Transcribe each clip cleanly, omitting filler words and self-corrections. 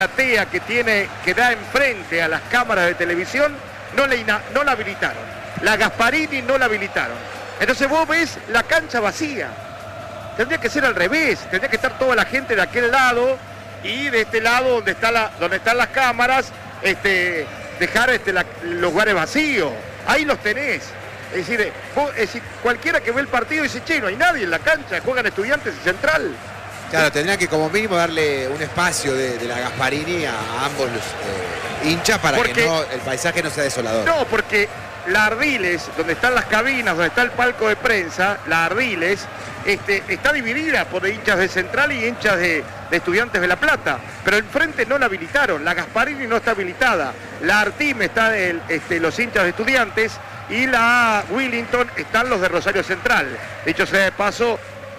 platea que da enfrente a las cámaras de televisión, no la habilitaron. La Gasparini no la habilitaron. Entonces vos ves la cancha vacía. Tendría que ser al revés, tendría que estar toda la gente de aquel lado y de este lado donde están las cámaras, dejar los lugares vacíos. Ahí los tenés. Es decir, cualquiera que ve el partido dice, che, no hay nadie en la cancha, juegan Estudiantes y Central. Claro, tendría que como mínimo darle un espacio de la Gasparini a ambos los hinchas para que el paisaje no sea desolador. No, porque la Ardiles, donde están las cabinas, donde está el palco de prensa, la Ardiles, está dividida por hinchas de Central y hinchas de Estudiantes de La Plata. Pero enfrente no la habilitaron, la Gasparini no está habilitada. La Artime está los hinchas de Estudiantes y la Willington están los de Rosario Central. Dicho sea de paso,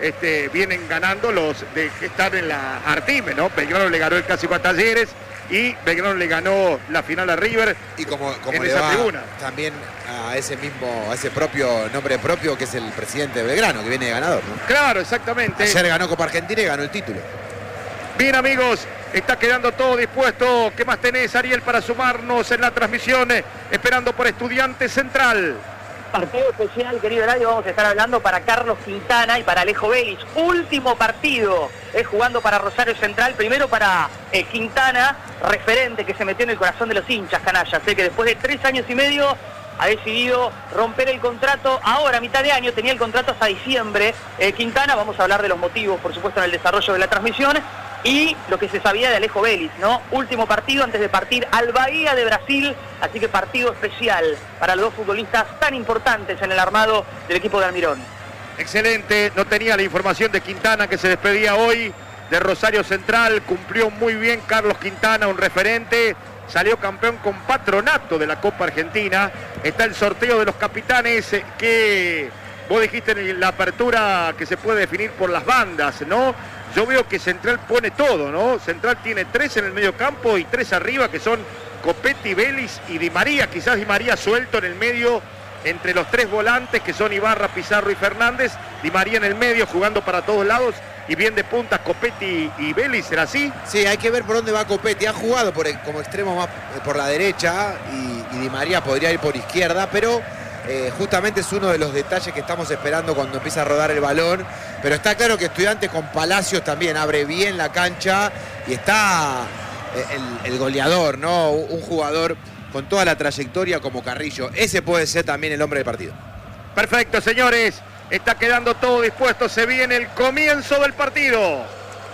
vienen ganando los que están en la Artime, ¿no? Belgrano le ganó el clásico a Talleres y Belgrano le ganó la final a River. Y como en le esa va tribuna también a ese propio nombre propio que es el presidente de Belgrano, que viene de ganador, ¿no? Claro, exactamente. Ayer ganó Copa Argentina y ganó el título. Bien, amigos, está quedando todo dispuesto. ¿Qué más tenés, Ariel, para sumarnos en la transmisión? Esperando por Estudiantes Central. Partido especial, querido Eladio, vamos a estar hablando para Carlos Quintana y para Alejo Vélez. Último partido, jugando para Rosario Central. Primero para Quintana, referente que se metió en el corazón de los hinchas, canallas. Que después de 3 años y medio ha decidido romper el contrato. Ahora, a mitad de año, tenía el contrato hasta diciembre. Quintana, vamos a hablar de los motivos, por supuesto, en el desarrollo de la transmisión. Y lo que se sabía de Alejo Vélez, ¿no? Último partido antes de partir al Bahía de Brasil, así que partido especial para los dos futbolistas tan importantes en el armado del equipo de Almirón. Excelente, no tenía la información de Quintana que se despedía hoy de Rosario Central, cumplió muy bien Carlos Quintana, un referente, salió campeón con Patronato de la Copa Argentina, está el sorteo de los capitanes que vos dijiste en la apertura que se puede definir por las bandas, ¿no? Yo veo que Central pone todo, ¿no? Central tiene 3 en el medio campo y 3 arriba, que son Copetti, Vélez y Di María. Quizás Di María suelto en el medio entre los 3 volantes, que son Ibarra, Pizarro y Fernández. Di María en el medio, jugando para todos lados. Y bien de puntas Copetti y Vélez, ¿será así? Sí, hay que ver por dónde va Copetti. Ha jugado como extremo más por la derecha y Di María podría ir por izquierda, pero... justamente es uno de los detalles que estamos esperando cuando empieza a rodar el balón, pero está claro que Estudiantes con Palacios también abre bien la cancha y está el goleador, ¿no? Un jugador con toda la trayectoria como Carrillo. Ese puede ser también el hombre del partido. Perfecto, señores, está quedando todo dispuesto, se viene el comienzo del partido.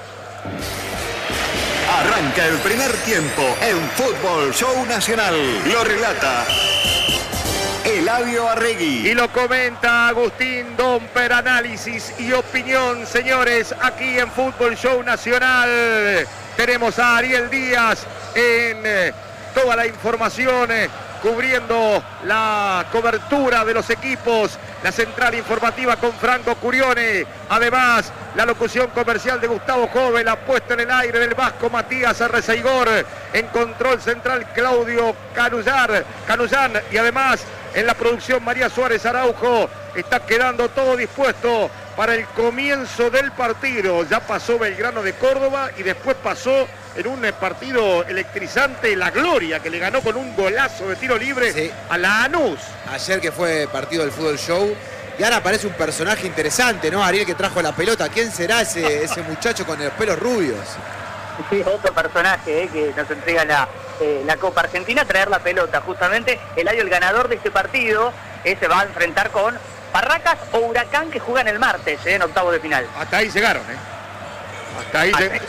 Arranca el primer tiempo en Fútbol Show Nacional. Lo relata Eladio Arregui. Y lo comenta Agustín Domper, análisis y opinión, señores, aquí en Fútbol Show Nacional. Tenemos a Ariel Díaz en toda la información, cubriendo la cobertura de los equipos, la central informativa con Franco Curione, además la locución comercial de Gustavo Jove, la puesta en el aire del vasco Matías Arrezaigor, en control central Claudio Canullán y además en la producción María Suárez Araujo. Está quedando todo dispuesto para el comienzo del partido. Ya pasó Belgrano de Córdoba y después pasó en un partido electrizante La Gloria, que le ganó con un golazo de tiro libre a la Lanús. Ayer que fue partido del Fútbol Show. Y ahora aparece un personaje interesante, ¿no? Ariel, que trajo la pelota. ¿Quién será ese muchacho con los pelos rubios? Sí, otro personaje que nos entrega la Copa Argentina, traer la pelota. Justamente el ganador de este partido se va a enfrentar con Barracas o Huracán, que juegan el martes en octavos de final. Hasta ahí llegaron, Hasta ahí llegaron.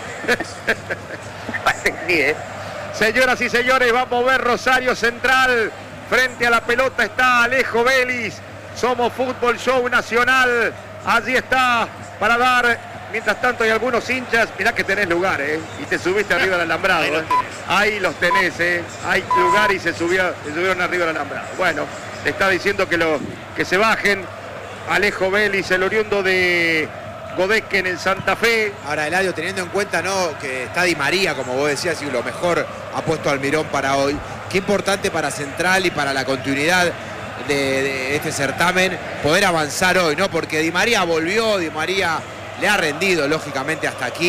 Parece que sí, Señoras y señores, va a mover Rosario Central. Frente a la pelota está Alejo Vélez. Somos Fútbol Show Nacional. Allí está para dar. Mientras tanto hay algunos hinchas. Mirá que tenés lugar, y te subiste arriba del alambrado. Ahí los tenés, Hay lugar y se subieron arriba del alambrado. Bueno, le está diciendo que se bajen. Alejo Vélez, el oriundo de Godesken en Santa Fe. Ahora, Eladio, teniendo en cuenta, ¿no?, que está Di María, como vos decías, y lo mejor ha puesto Almirón para hoy. Qué importante para Central y para la continuidad de este certamen poder avanzar hoy, ¿no? Porque Di María volvió, Di María le ha rendido, lógicamente, hasta aquí.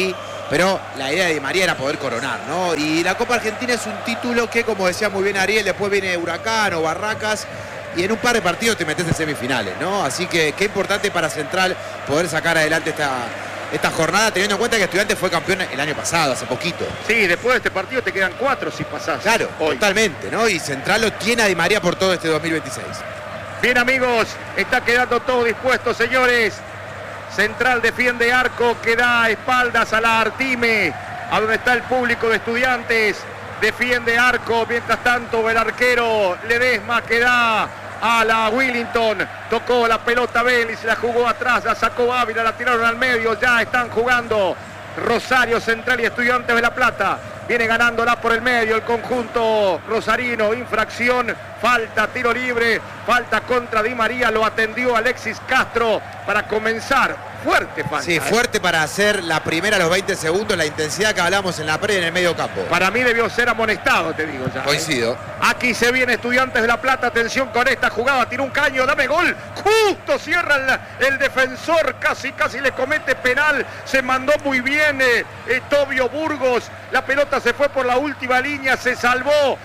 pero la idea de Di María era poder coronar, ¿no? Y la Copa Argentina es un título que, como decía muy bien Ariel, después viene Huracán o Barracas, y en un par de partidos te metes en semifinales, ¿no? Así que qué importante para Central poder sacar adelante esta jornada, teniendo en cuenta que Estudiantes fue campeón el año pasado, hace poquito. Sí, después de este partido te quedan 4 si pasás. Claro, hoy. totalmente, ¿no? Y Central lo tiene a Di María por todo este 2026. Bien, amigos, está quedando todo dispuesto, señores. Central defiende arco, que da espaldas a la Artime, a donde está el público de Estudiantes. Defiende arco, mientras tanto el arquero Ledesma, que da a la Willington, tocó la pelota Vélez, la jugó atrás, la sacó Ávila, la tiraron al medio, ya están jugando Rosario Central y Estudiantes de La Plata. Viene ganándola por el medio el conjunto rosarino, infracción, falta, tiro libre, falta contra Di María, lo atendió Alexis Castro para comenzar. Fuerte falta. Sí, fuerte para hacer la primera a los 20 segundos, la intensidad que hablamos en la previa en el medio campo. Para mí debió ser amonestado, te digo ya. Coincido. Aquí se viene Estudiantes de La Plata, atención con esta jugada, tira un caño, dame gol, justo cierra el defensor, casi le comete penal, se mandó muy bien Tobio Burgos, la pelota se fue por la última línea, se salvó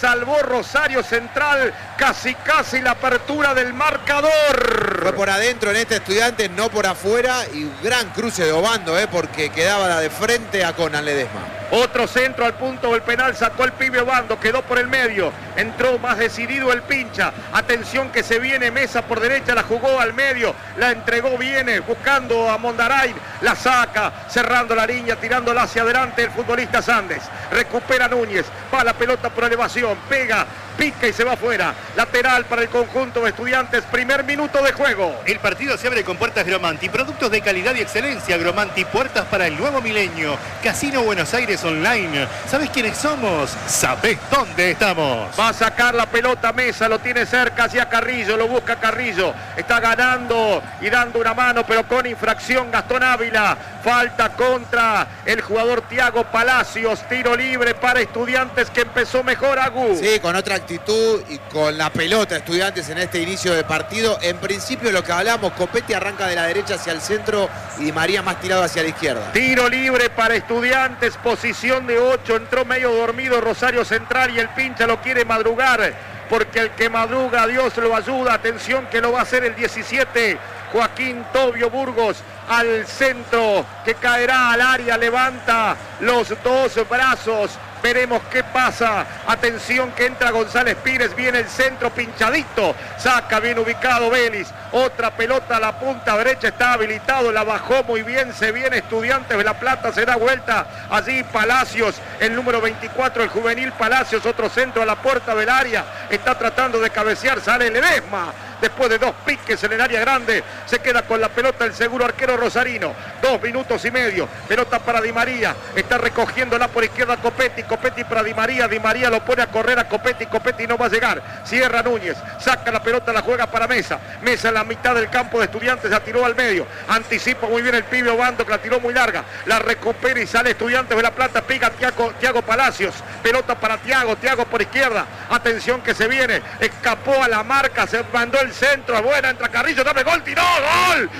Rosario Central, casi la apertura del marcador. Fue por adentro en este Estudiantes, no por afuera, y gran cruce de Obando, porque quedaba de frente a Conan Ledesma. Otro centro al punto del penal, sacó el pibe Obando, quedó por el medio, entró más decidido el Pincha, atención que se viene Mesa por derecha, la jugó al medio, la entregó, viene buscando a Mondarain, la saca, cerrando la línea, tirándola hacia adelante el futbolista Sandes, recupera Núñez, va la pelota por elevación, pega, pica y se va afuera, lateral para el conjunto de Estudiantes, primer minuto de juego. El partido se abre con puertas Gromanti, productos de calidad y excelencia. Gromanti, puertas para el nuevo milenio. Casino Buenos Aires Online. ¿Sabes quiénes somos? ¿Sabés dónde estamos? Va a sacar la pelota Mesa, lo tiene cerca hacia Carrillo, lo busca Carrillo, está ganando y dando una mano, pero con infracción Gastón Ávila, falta contra el jugador Thiago Palacios, tiro libre para Estudiantes que empezó mejor, Agu. Sí, con otra actitud y con la pelota Estudiantes en este inicio de partido. En principio lo que hablamos, Copetti arranca de la derecha hacia el centro y Di María más tirado hacia la izquierda. Tiro libre para Estudiantes, posición de 8, entró medio dormido Rosario Central y el Pincha lo quiere madrugar, porque el que madruga Dios lo ayuda. Atención que lo va a hacer el 17, Joaquín Tobio Burgos, al centro, que caerá al área, levanta los dos brazos. Veremos qué pasa. Atención que entra González Pires, viene el centro pinchadito, saca bien ubicado Vélez, otra pelota a la punta derecha, está habilitado, la bajó muy bien, se viene Estudiantes de La Plata, se da vuelta allí Palacios, el número 24, el juvenil Palacios, otro centro a la puerta del área, está tratando de cabecear, sale Ledesma, después de 2 piques en el área grande, se queda con la pelota el seguro arquero rosarino, 2 minutos y medio, pelota para Di María, está recogiéndola por izquierda Copetti para Di María lo pone a correr a Copetti no va a llegar, cierra Núñez, saca la pelota, la juega para Mesa en la mitad del campo de Estudiantes, la tiró al medio, anticipa muy bien el pibe Obando que la tiró muy larga, la recupera y sale Estudiantes de La Plata, pica Thiago Palacios, pelota para Thiago por izquierda, atención que se viene, escapó a la marca, se mandó el centro, es buena, entra Carrillo, dame gol, tiró, gol,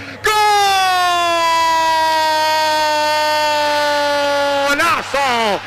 golazo.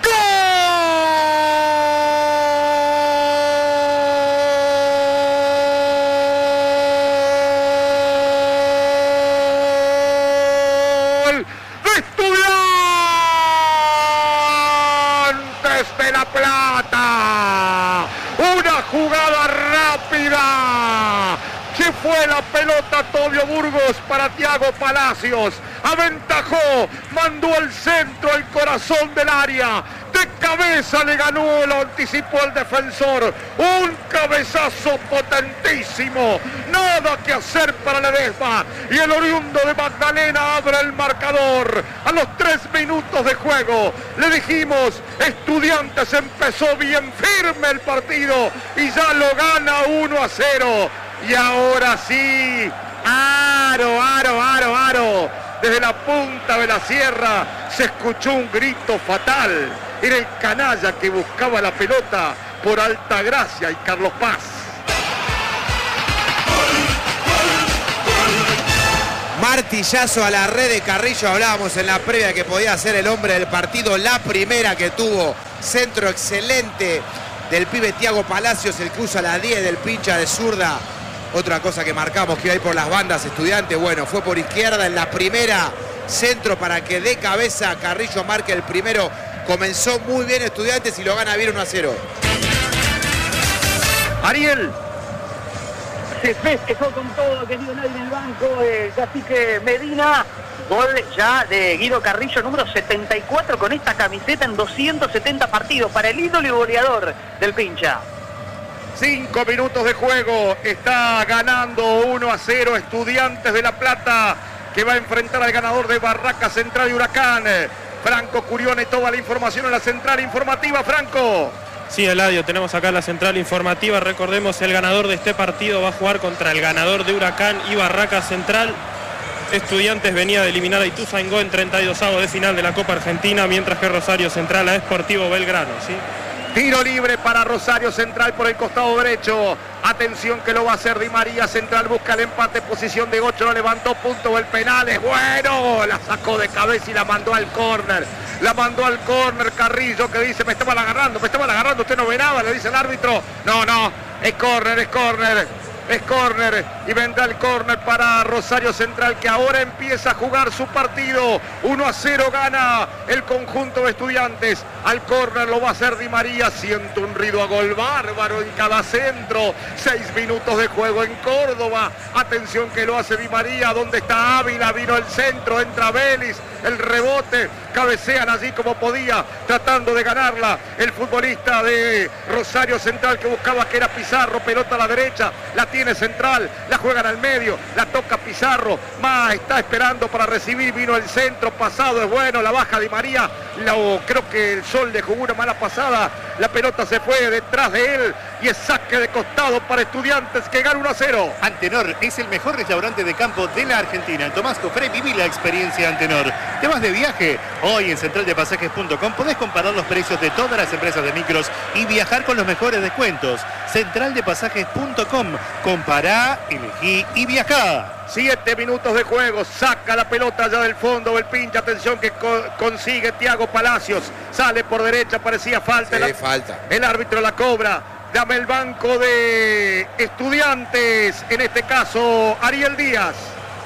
De La Plata, una jugada rápida, se fue la pelota Tobio Burgos para Thiago Palacios, aventajó, mandó al centro, al corazón del área, de cabeza le ganó, lo anticipó el defensor, un cabezazo potentísimo, nada que hacer para Ledesma, y el oriundo de Magdalena abre el marcador, a los 3 minutos de juego, le dijimos, Estudiantes empezó bien firme el partido, y ya lo gana 1-0, y ahora sí, aro, desde la punta de la sierra se escuchó un grito fatal. Era el canalla que buscaba la pelota por Altagracia y Carlos Paz. Martillazo a la red de Carrillo. Hablábamos en la previa que podía ser el hombre del partido. La primera que tuvo. Centro excelente del pibe Thiago Palacios. El cruza a la 10 del pincha de zurda. Otra cosa que marcamos que iba a ir por las bandas Estudiantes. Bueno, fue por izquierda en la primera. Centro para que de cabeza Carrillo marque el primero. Comenzó muy bien Estudiantes y lo gana bien 1-0. Ariel. Se festejó con todo, querido nadie en el banco, Cacique Medina. Gol ya de Guido Carrillo, número 74 con esta camiseta en 270 partidos para el ídolo y goleador del pincha. 5 minutos de juego, está ganando 1-0 Estudiantes de La Plata, que va a enfrentar al ganador de Barraca Central y Huracán. Franco Curione, toda la información en la central informativa. Franco. Sí, Eladio, tenemos acá la central informativa. Recordemos, el ganador de este partido va a jugar contra el ganador de Huracán y Barraca Central. Estudiantes venía de eliminar a Ituzaingó en 32avos de final de la Copa Argentina, mientras que Rosario Central a Sportivo Belgrano, ¿sí? Tiro libre para Rosario Central por el costado derecho. Atención que lo va a hacer Di María. Central busca el empate, posición de 8, lo levantó, punto, el penal es bueno. La sacó de cabeza y la mandó al córner. La mandó al córner Carrillo, que dice, me estaban agarrando, usted no ve nada, le dice el árbitro. No, es córner, es córner y vendrá el córner para Rosario Central, que ahora empieza a jugar su partido. 1-0 gana el conjunto de Estudiantes. Al córner lo va a hacer Di María. Siente un ruido a gol bárbaro en cada centro. 6 minutos de juego en Córdoba. Atención que lo hace Di María. ¿Dónde está Ávila? Vino el centro, entra Vélez, el rebote, cabecean allí como podía, tratando de ganarla el futbolista de Rosario Central, que buscaba, que era Pizarro. Pelota a la derecha, la tiene Central, la juegan al medio, la toca Pizarro, más está esperando para recibir, vino el centro, pasado es bueno, la baja Di María, creo que el Sol le jugó una mala pasada, la pelota se fue detrás de él y es saque de costado para Estudiantes, que gana 1-0. Antenor es el mejor restaurante de campo de la Argentina. En Tomás Cofré viví la experiencia Antenor. ¿Te vas de viaje? Hoy en centraldepasajes.com podés comparar los precios de todas las empresas de micros y viajar con los mejores descuentos. Centraldepasajes.com. Compará, elegí y viajá. 7 minutos de juego, saca la pelota ya del fondo el pinche. Atención que consigue Thiago Palacios, sale por derecha, parecía falta. Sí, falta. El árbitro la cobra. Dame el banco de Estudiantes, en este caso Ariel Díaz.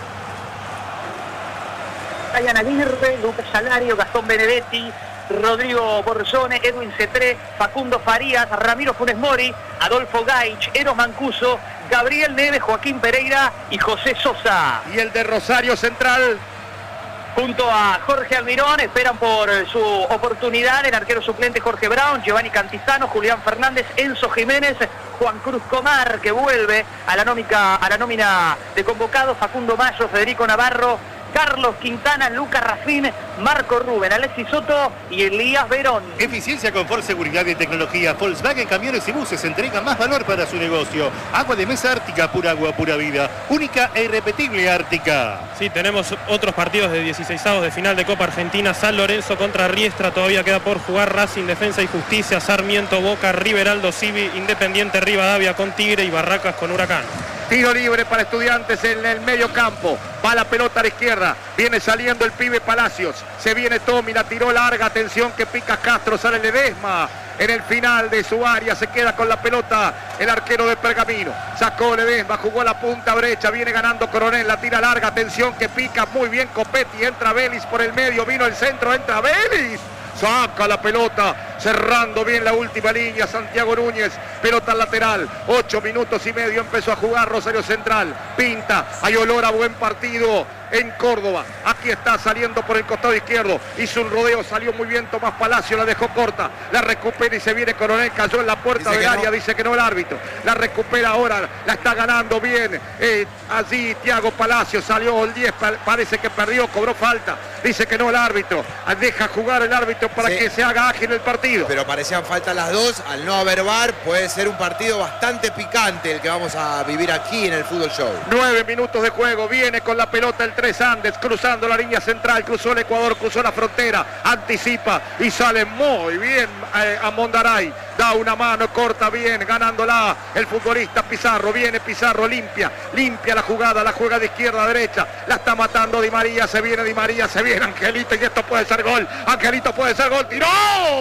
Ryan Aguirre, Lucas Salario, Gastón Benedetti, Rodrigo Borzone, Edwin Cetré, Facundo Farías, Ramiro Funes Mori, Adolfo Gaich, Eros Mancuso, Gabriel Neves, Joaquín Pereira y José Sosa. Y el de Rosario Central, junto a Jorge Almirón, esperan por su oportunidad el arquero suplente Jorge Brown, Giovanni Cantizano, Julián Fernández, Enzo Jiménez, Juan Cruz Comar, que vuelve a la nómina de convocados, Facundo Mayo, Federico Navarro, Carlos Quintana, Lucas Rafín, Marco Rubén, Alexis Soto y Elías Verón. Eficiencia, confort, seguridad y tecnología. Volkswagen Camiones y Buses entrega más valor para su negocio. Agua de mesa Ártica, pura agua, pura vida. Única e irrepetible Ártica. Sí, tenemos otros partidos de 16avos de final de Copa Argentina. San Lorenzo contra Riestra, todavía queda por jugar. Racing, Defensa y Justicia, Sarmiento, Boca, River, Aldo Civi, Independiente, Rivadavia con Tigre y Barracas con Huracán. Tiro libre para Estudiantes en el medio campo. Va la pelota a la izquierda. Viene saliendo el pibe Palacios. Se viene Tommy, la tiró larga. Atención que pica Castro. Sale Ledesma en el final de su área. Se queda con la pelota el arquero de Pergamino. Sacó Ledesma, jugó a la punta brecha. Viene ganando Coronel. La tira larga. Atención que pica muy bien Copetti. Entra Vélez por el medio. Vino el centro. Entra Vélez. Saca la pelota, cerrando bien la última línea, Santiago Núñez, pelota lateral, 8 minutos y medio empezó a jugar Rosario Central, pinta, hay olor a buen partido en Córdoba, aquí está saliendo por el costado izquierdo, hizo un rodeo, salió muy bien Tomás Palacio, la dejó corta, la recupera y se viene Coronel, cayó en la puerta del área, dice que no el árbitro, la recupera ahora, la está ganando bien, allí Thiago Palacio, salió el 10, parece que perdió, cobró falta, dice que no el árbitro, deja jugar el árbitro para que se haga ágil el partido. Pero parecían falta las dos, al no haber VAR puede ser un partido bastante picante el que vamos a vivir aquí en el Fútbol Show. 9 minutos de juego, viene con la pelota el 3 Andes, cruzando la línea central, cruzó el Ecuador, cruzó la frontera, anticipa y sale muy bien a Mondaray, da da una mano, corta bien, ganándola el futbolista Pizarro. Viene Pizarro, limpia la jugada, la juega de izquierda a derecha. La está matando Di María, se viene Di María, se viene Angelito y esto puede ser gol. Angelito puede ser gol, tiró.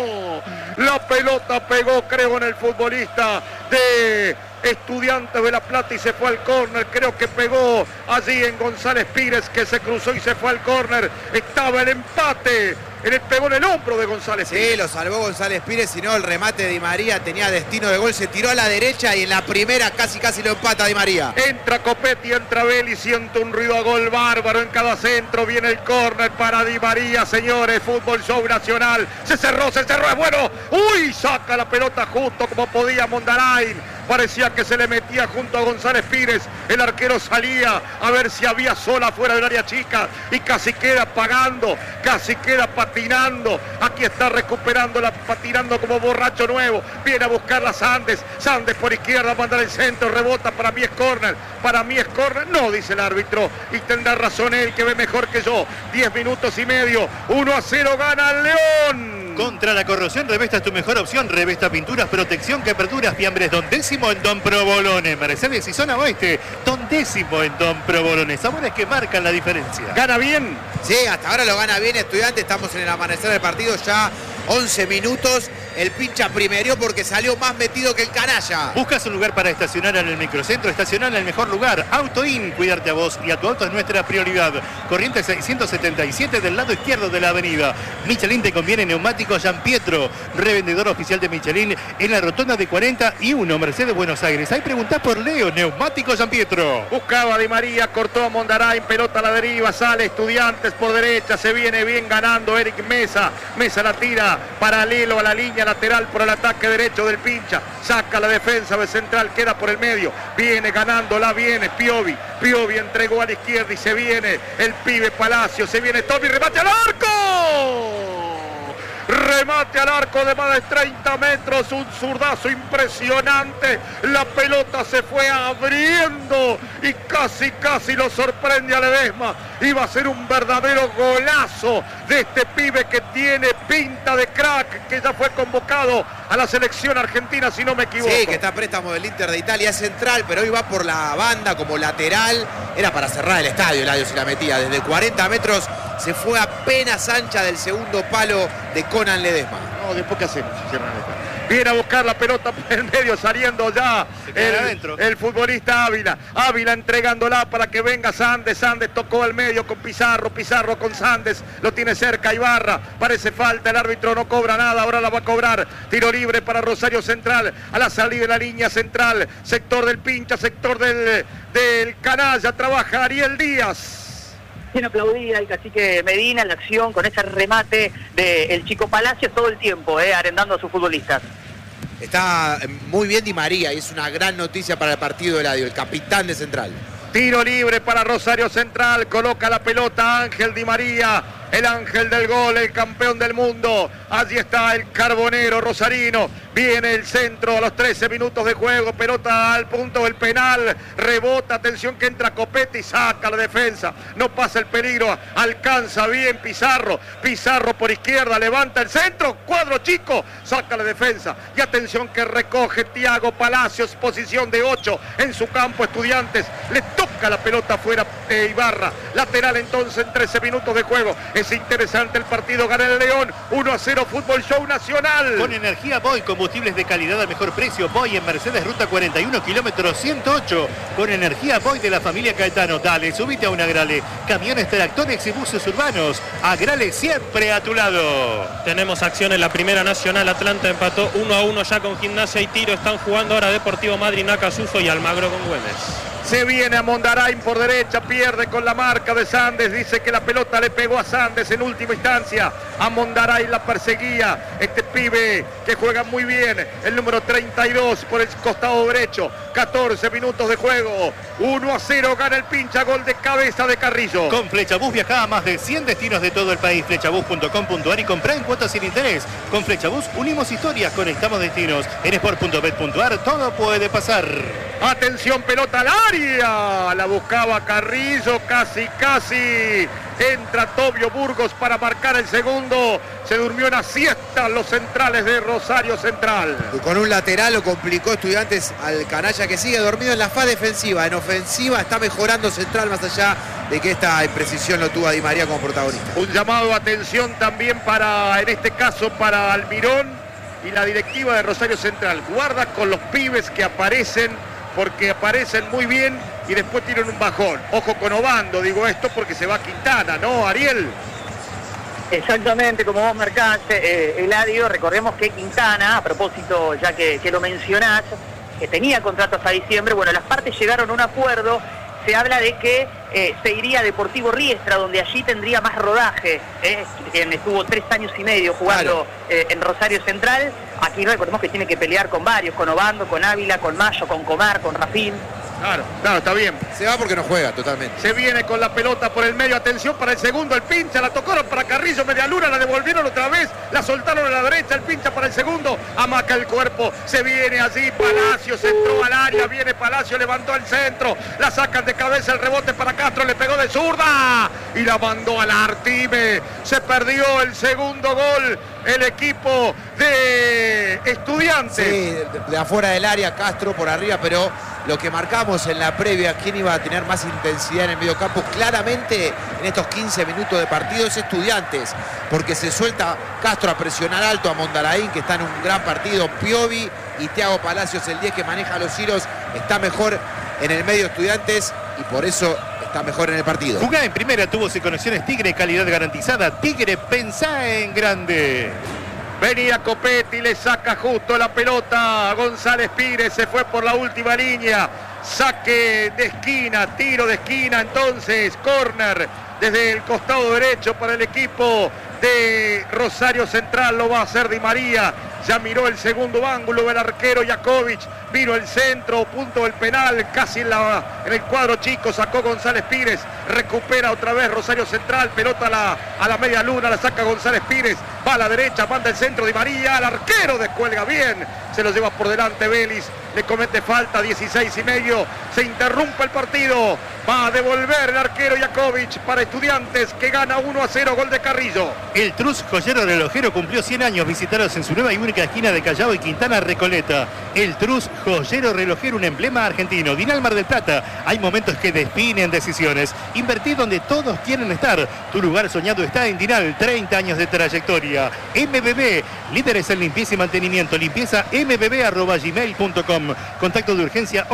La pelota pegó, creo, en el futbolista de Estudiantes de La Plata y se fue al córner. Creo que pegó allí en González Pires, que se cruzó y se fue al córner. Estaba el empate. Pegó en el hombro de González Pires. Sí, lo salvó González Pires, si no el remate de Di María tenía destino de gol. Se tiró a la derecha y en la primera casi lo empata Di María. Entra Copetti, entra Vélez, siente un ruido a gol bárbaro en cada centro. Viene el córner para Di María, señores. Fútbol Show Nacional. Se cerró, es bueno. Uy, saca la pelota justo como podía Mondarain. Parecía que se le metía junto a González Pires. El arquero salía a ver si había sola fuera del área chica y casi queda pagando, casi queda patinando. Aquí está recuperándola, patinando como borracho nuevo. Viene a buscarla Sandes. Sandes por izquierda, manda el centro, rebota. Para mí es córner. Para mí es córner. No, dice el árbitro. Y tendrá razón él, que ve mejor que yo. 10 minutos y medio. 1-0 gana el León. Contra la corrosión, Revesta es tu mejor opción. Revesta Pinturas, protección, que aperturas, fiambres. Don Décimo en Don Provolone. Mercedes y zona oeste. Don Décimo en Don Provolone. Sabores que marcan la diferencia. ¿Gana bien? Sí, hasta ahora lo gana bien Estudiantes. Estamos en el amanecer del partido, ya 11 minutos. El pincha primerió porque salió más metido que el canalla. ¿Buscas un lugar para estacionar en el microcentro? Estacionar en el mejor lugar. AutoIn, cuidarte a vos y a tu auto es nuestra prioridad. Corriente 677 del lado izquierdo de la avenida. Michelin te conviene neumáticos Gian Pietro, revendedor oficial de Michelin en la rotonda de 41 Mercedes Buenos Aires. Ahí preguntá por Leo, neumáticos Gian Pietro. Buscaba a Di María, cortó a Mondarain, pelota a la deriva, sale Estudiantes por derecha, se viene bien ganando Eric Mesa. Mesa la tira paralelo a la línea lateral por el ataque derecho del pincha. Saca la defensa de Central, queda por el medio. Viene ganándola, viene Piovi. Piovi entregó a la izquierda y se viene el pibe Palacio. Se viene Tommy, remate al arco. Remate al arco de más de 30 metros, un zurdazo impresionante. La pelota se fue abriendo y casi lo sorprende a Ledesma. Iba a ser un verdadero golazo de este pibe que tiene pinta de crack, que ya fue convocado a la selección argentina, si no me equivoco. Sí, que está a préstamo del Inter de Italia, es central, pero hoy va por la banda como lateral. Era para cerrar el estadio, Eladio, si la metía. Desde 40 metros se fue apenas ancha del segundo palo de Conan Ledesma. No, después ¿qué hacemos? Cierran el estadio. Viene a buscar la pelota por el medio, saliendo ya el futbolista Ávila. Ávila entregándola para que venga Sandes. Sandes tocó al medio con Pizarro. Pizarro con Sandes. Lo tiene cerca Ibarra. Parece falta. El árbitro no cobra nada. Ahora la va a cobrar. Tiro libre para Rosario Central. A la salida de la línea central. Sector del pincha. Sector del canalla. Trabaja Ariel Díaz. Bien aplaudida el cacique Medina en la acción con ese remate del Chico Palacios todo el tiempo, arendando a sus futbolistas. Está muy bien Di María y es una gran noticia para el partido de Eladio, el capitán de Central. Tiro libre para Rosario Central, coloca la pelota Ángel Di María, el ángel del gol, el campeón del mundo. Allí está el carbonero rosarino. Viene el centro a los 13 minutos de juego, pelota al punto del penal, rebota, atención que entra Copetti, saca la defensa, no pasa el peligro, alcanza bien Pizarro, Pizarro por izquierda, levanta el centro, cuadro chico, saca la defensa y atención que recoge Thiago Palacios, posición de 8 en su campo Estudiantes, le toca la pelota fuera Ibarra, lateral entonces en 13 minutos de juego. Es interesante el partido, gana el León, 1-0 Fútbol Show Nacional. Con energía Boy, combustibles de calidad al mejor precio. Boy en Mercedes, ruta 41, kilómetro 108. Con energía Boy de la familia Caetano. Dale, subite a un Agrale. Camiones, tractores y buses urbanos. Agrale siempre a tu lado. Tenemos acción en la Primera Nacional. Atlanta empató 1-1 ya con Gimnasia y Tiro. Están jugando ahora Deportivo Madrid, Nacasuso y Almagro con Güemes. Se viene a Mondarain por derecha, pierde con la marca de Sandes, dice que la pelota le pegó a Sandes en última instancia, a Mondarain la perseguía, este pibe que juega muy bien, el número 32 por el costado derecho, 14 minutos de juego, 1-0 gana el pincha, gol de cabeza de Carrillo. Con Flechabús viajá a más de 100 destinos de todo el país, flechabús.com.ar y comprá en cuotas sin interés. Con Flechabús unimos historias, conectamos destinos, en sport.bet.ar todo puede pasar. Atención, pelota al área, la buscaba Carrillo, casi Entra Tobio Burgos para marcar el segundo. Se durmió una siesta los centrales de Rosario Central. Y con un lateral lo complicó Estudiantes al canalla, que sigue dormido en la fase defensiva. En ofensiva está mejorando Central, más allá de que esta imprecisión lo tuvo a Di María como protagonista. Un llamado de atención también para, en este caso, para Almirón y la directiva de Rosario Central. Guarda con los pibes que aparecen, porque aparecen muy bien y después tienen un bajón. Ojo con Obando, digo esto porque se va Quintana, ¿no, Ariel? Exactamente, como vos marcás, Eladio, recordemos que Quintana, a propósito, ya que lo mencionás, que tenía contrato hasta diciembre, bueno, las partes llegaron a un acuerdo. Se habla de que se iría a Deportivo Riestra, donde allí tendría más rodaje, quien estuvo 3 años y medio jugando en Rosario Central. Aquí recordemos que tiene que pelear con varios, con Obando, con Ávila, con Mayo, con Comar, con Rafín. Claro, está bien. Se va porque no juega totalmente. Se viene con la pelota por el medio, atención para el segundo, el pincha, la tocaron para Carrillo, media luna, la devolvieron otra vez, la soltaron a la derecha, el pincha para el segundo, amaca el cuerpo, se viene allí, Palacios entró al área, viene Palacio, levantó el centro, la sacan de cabeza, el rebote para Castro, le pegó de zurda y la mandó al Artime. Se perdió el segundo gol el equipo de Estudiantes. Sí, de afuera del área, Castro por arriba, pero lo que marcamos en la previa, quién iba a tener más intensidad en el mediocampo, claramente en estos 15 minutos de partido es Estudiantes, porque se suelta Castro a presionar alto a Mondaraín, que está en un gran partido, Piovi y Thiago Palacios, el 10 que maneja los hilos, está mejor en el medio Estudiantes y por eso está mejor en el partido. Jugá en primera, tuvo conexiones Tigre, calidad garantizada. Tigre, pensá en grande. Venía Copetti, le saca justo la pelota a González Pires, se fue por la última línea, saque de esquina, tiro de esquina, entonces córner desde el costado derecho para el equipo de Rosario Central, lo va a hacer Di María, ya miró el segundo ángulo el arquero Jakovic, vino el centro, punto del penal, casi en el cuadro chico, sacó González Pires, recupera otra vez Rosario Central, pelota a la media luna, la saca González Pires, va a la derecha, manda el centro Di María, el arquero descuelga bien, se lo lleva por delante Vélez, le comete falta, 16:30, se interrumpe el partido, va a devolver el arquero Jakovic para Estudiantes, que gana 1-0, gol de Carrillo. El Trus Joyero Relojero cumplió 100 años, visitaros en su nueva y única esquina de Callao y Quintana Recoleta. El Trus Joyero Relojero, un emblema argentino. Dinal Mar del Plata, hay momentos que definen decisiones. Invertí donde todos quieren estar. Tu lugar soñado está en Dinal, 30 años de trayectoria. MBB, líderes en limpieza y mantenimiento. Limpieza mbb@gmail.com. Contacto de urgencia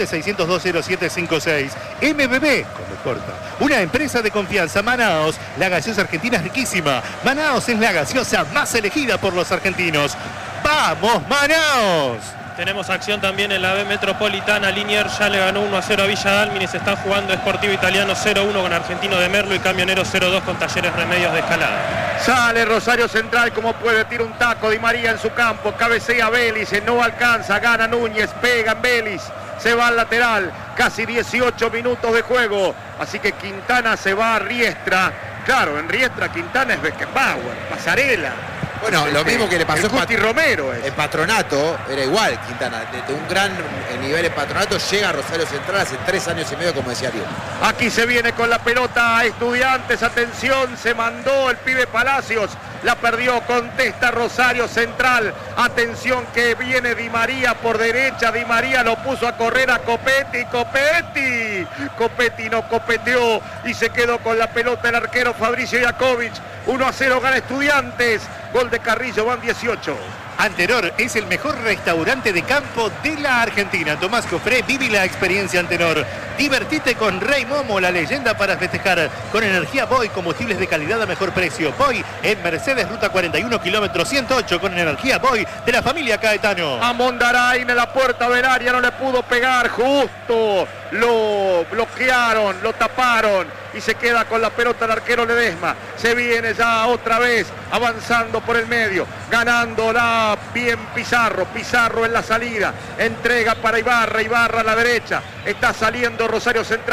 1176020756. MBB, como corta. Una empresa de confianza. Manaos, la gaseosa argentina es riquísima. Manaos es la gaseosa más elegida por los argentinos. ¡Vamos, Manaos! Tenemos acción también en la B Metropolitana. Liniers ya le ganó 1-0 a Villa Dálmine. Se está jugando Sportivo Italiano 0-1 con Argentino de Merlo y Camionero 0-2 con Talleres Remedios de Escalada. Sale Rosario Central como puede, tira un taco Di María en su campo, cabecea Vélez, no alcanza, gana Núñez, pega en Vélez, se va al lateral, casi 18 minutos de juego, así que Quintana se va a Riestra. Claro, en Riestra Quintana es Beckenbauer, Pasarela. Bueno, lo mismo que le pasó en Romero. En Patronato, era igual Quintana. De un gran nivel en Patronato llega a Rosario Central hace 3 años y medio, como decía Ariel. Aquí se viene con la pelota a Estudiantes, atención, se mandó el pibe Palacios, la perdió, contesta Rosario Central, atención que viene Di María por derecha, Di María lo puso a correr a Copetti, Copetti no copeteó y se quedó con la pelota el arquero Fabricio Jakovic. 1-0 gana Estudiantes, gol de Carrillo, van 18. Antenor es el mejor restaurante de campo de la Argentina. Tomás Cofré, viví la experiencia Antenor. Divertite con Rey Momo, la leyenda para festejar. Con energía Boy, combustibles de calidad a mejor precio. Boy en Mercedes, ruta 41, kilómetro 108, con energía Boy de la familia Caetano. A Mondarain en la puerta del área, no le pudo pegar, justo lo bloquearon, lo taparon y se queda con la pelota el arquero Ledesma. Se viene ya otra vez avanzando por el medio, ganándola bien Pizarro en la salida, entrega para Ibarra a la derecha, está saliendo Rosario Central,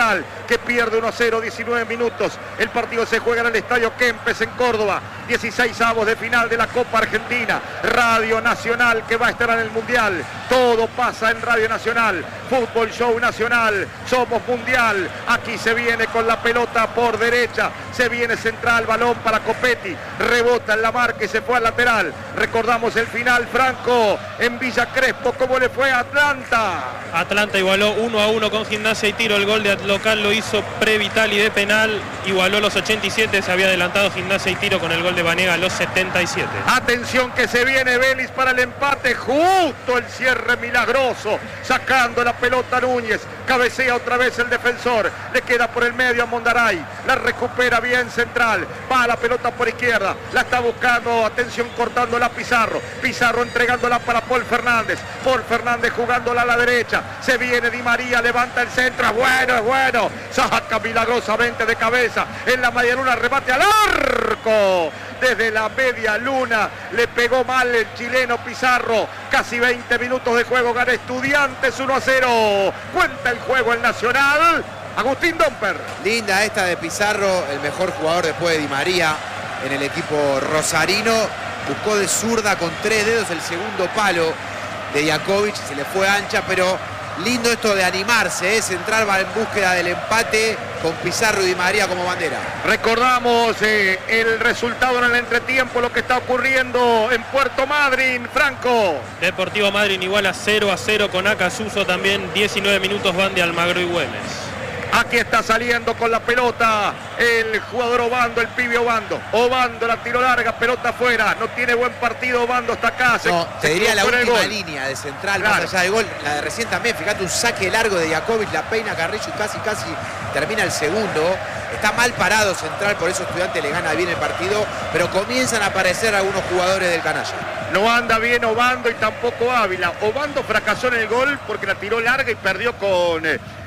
que pierde 1-0, 19 minutos. El partido se juega en el Estadio Kempes en Córdoba. 16avos de final de la Copa Argentina. Radio Nacional que va a estar en el Mundial. Todo pasa en Radio Nacional. Fútbol Show Nacional. Somos Mundial. Aquí se viene con la pelota por derecha. Se viene central, balón para Copetti. Rebota en la marca y se fue al lateral. Recordamos el final, Franco, en Villa Crespo. ¿Cómo le fue a Atlanta? Atlanta igualó 1-1 con Gimnasia y Tiro. El gol de local lo hizo Previtali de penal. Igualó los 87. Se había adelantado Gimnasia y Tiro con el gol de Vanega a los 77. Atención que se viene Vélez para el empate. Justo el cierre milagroso. Sacando la pelota Núñez. Cabecea otra vez el defensor. Le queda por el medio a Mondaray. La recupera bien central. Va la pelota por izquierda. La está buscando. Atención cortándola Pizarro. Pizarro entregándola para Paul Fernández. Paul Fernández jugándola a la derecha. Se viene Di María. Levanta el centro. Es bueno, es bueno. Saca milagrosamente de cabeza. En la media luna remate al arco. Desde la media luna le pegó mal el chileno Pizarro. Casi 20 minutos de juego. Gana Estudiantes 1-0. Cuenta el juego el Nacional. Agustín Domper. Linda esta de Pizarro, el mejor jugador después de Di María en el equipo rosarino. Buscó de zurda con 3 dedos el segundo palo de Jakovic. Se le fue ancha, pero lindo esto de animarse, ¿eh? Central va en búsqueda del empate con Pizarro y Di María como bandera. Recordamos el resultado en el entretiempo, lo que está ocurriendo en Puerto Madryn, Franco. Deportivo Madryn igual a 0-0 con Acasuso también. 19 minutos van de Almagro y Güemes. Aquí está saliendo con la pelota el jugador Obando, el pibe Obando. Obando la tiró larga, pelota afuera. No tiene buen partido Obando hasta acá. Te diría la última línea de central, claro, más allá del gol. La de recién también, fíjate, un saque largo de Jakovic, la peina Carrillo y casi termina el segundo. Está mal parado central, por eso Estudiantes le gana bien el partido, pero comienzan a aparecer algunos jugadores del canalla. No anda bien Obando y tampoco Ávila. Obando fracasó en el gol porque la tiró larga y perdió con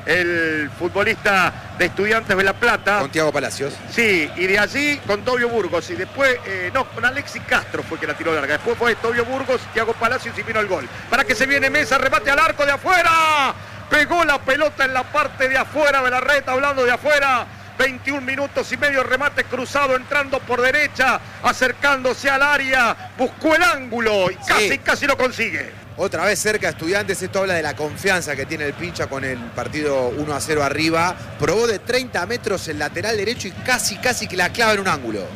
el futbolista de Estudiantes de La Plata. Con Thiago Palacios. Sí, y de allí con Tobio Burgos. Y después, con Alexis Castro fue que la tiró larga. Después fue Tobio Burgos, Thiago Palacios y vino el gol. Para que se viene Mesa, remate al arco de afuera. Pegó la pelota en la parte de afuera de la red, hablando de afuera. 21 minutos y medio, remate cruzado entrando por derecha, acercándose al área, buscó el ángulo y casi lo consigue. Otra vez cerca Estudiantes, esto habla de la confianza que tiene el Pincha con el partido 1-0 arriba. Probó de 30 metros el lateral derecho y casi que la clava en un ángulo.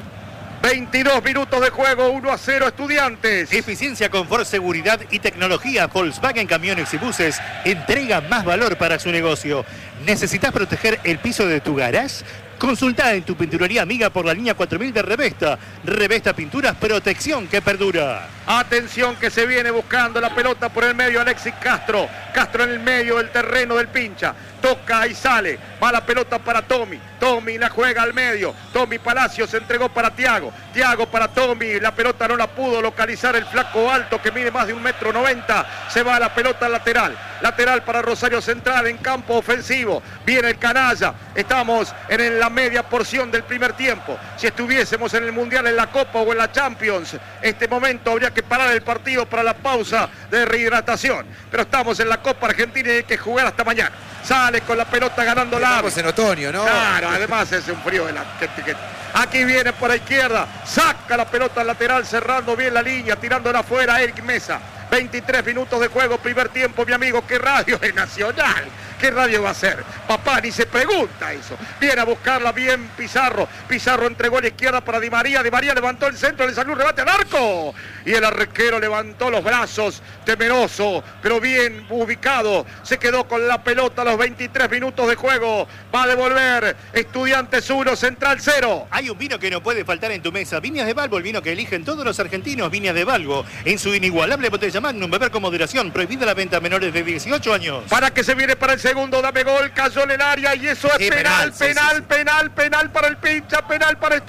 22 minutos de juego, 1-0 Estudiantes. Eficiencia, confort, seguridad y tecnología. Volkswagen Camiones y Buses entrega más valor para su negocio. ¿Necesitas proteger el piso de tu garage? Consulta en tu pinturería amiga por la línea 4000 de Revesta. Revesta Pinturas, protección que perdura. Atención que se viene buscando la pelota por el medio Alexis Castro. Castro en el medio del terreno del Pincha. Toca y sale. Va la pelota para Tommy. Tommy la juega al medio. Tommy Palacios se entregó para Thiago. Thiago para Tommy. La pelota no la pudo localizar el flaco alto que mide más de 1,90 m. Se va la pelota lateral. Lateral para Rosario Central en campo ofensivo. Viene el canalla. Estamos en la media porción del primer tiempo. Si estuviésemos en el Mundial, en la Copa o en la Champions, este momento habría que parar el partido para la pausa de rehidratación. Pero estamos en la Copa Argentina y hay que jugar hasta mañana. Sale con la pelota ganando la. Estamos en otoño, ¿no? Claro, además es un frío de la. Aquí viene por la izquierda, saca la pelota al lateral, cerrando bien la línea, tirándola afuera Eric Mesa. 23 minutos de juego, primer tiempo, mi amigo. ¿Qué radio es Nacional? ¿Qué radio va a ser? Papá, ni se pregunta eso. Viene a buscarla bien Pizarro. Pizarro entregó a la izquierda para Di María. Di María levantó el centro, le salió un rebate al arco. Y el arquero levantó los brazos, temeroso, pero bien ubicado. Se quedó con la pelota a los 23 minutos de juego. Va a devolver Estudiantes 1, Central 0. Hay un vino que no puede faltar en tu mesa. Viñas de Balbo, el vino que eligen todos los argentinos. Viñas de Balbo, en su inigualable botella Magnum. Beber con moderación. Prohibida la venta a menores de 18 años. Para que se viene para el segundo, dame gol, cayó en el área y eso es penal, penal para el Pincha, penal para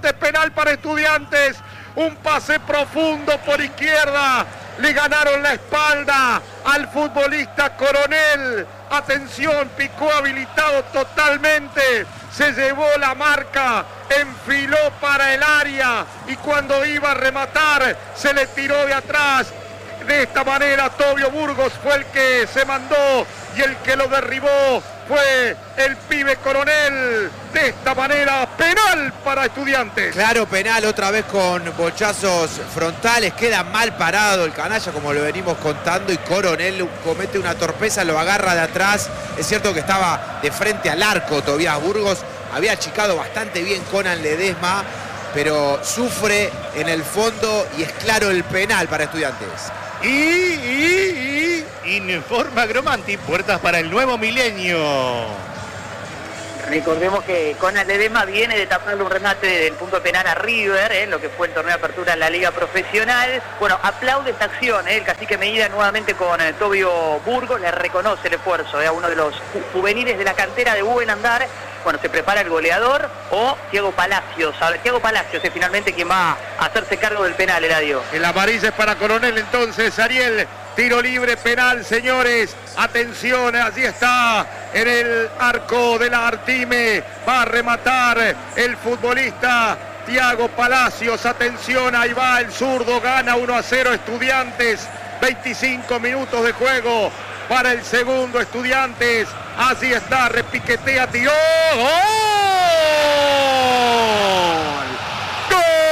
Estudiantes, un pase profundo por izquierda, le ganaron la espalda al futbolista Coronel, atención, picó habilitado totalmente, se llevó la marca, enfiló para el área y cuando iba a rematar se le tiró de atrás. De esta manera Tobio Burgos fue el que se mandó y el que lo derribó fue el pibe Coronel. De esta manera, penal para Estudiantes. Claro, penal otra vez con bochazos frontales. Queda mal parado el canalla, como lo venimos contando, y Coronel comete una torpeza, lo agarra de atrás. Es cierto que estaba de frente al arco Tobías Burgos. Había achicado bastante bien Conan Ledesma, pero sufre en el fondo y es claro el penal para Estudiantes. Informa Gromanti, puertas para el nuevo milenio. Recordemos que Conan Ledesma viene de taparle un remate del punto penal a River, lo que fue el torneo de apertura en la Liga Profesional. Bueno, aplaude esta acción, el cacique Medina nuevamente con Tobio Burgos, le reconoce el esfuerzo a uno de los juveniles de la cantera de Buen Andar. Bueno, se prepara el goleador o Thiago Palacios. Thiago Palacios es finalmente quien va a hacerse cargo del penal, Eladio. El amarilla es para Coronel entonces, Ariel. Tiro libre, penal, señores. Atención, allí está en el arco de la Artime. Va a rematar el futbolista Thiago Palacios. Atención, ahí va el zurdo. Gana 1-0 Estudiantes. 25 minutos de juego para el segundo Estudiantes. Así está, repiquetea, tiró. ¡Gol!